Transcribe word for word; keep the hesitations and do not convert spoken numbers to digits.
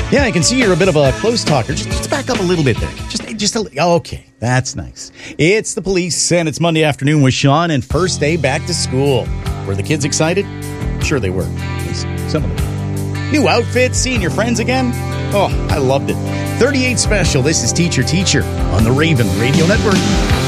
Yeah, I can see you're a bit of a close talker. Just, just back up a little bit there. Just, just a, okay, that's nice. It's the Police, and it's Monday afternoon with Sean, and first day back to school. Were the kids excited? Sure they were. At least some of them. New outfits, seeing your friends again? Oh, I loved it. thirty-eight Special, this is Teacher Teacher on the Raven Radio Network.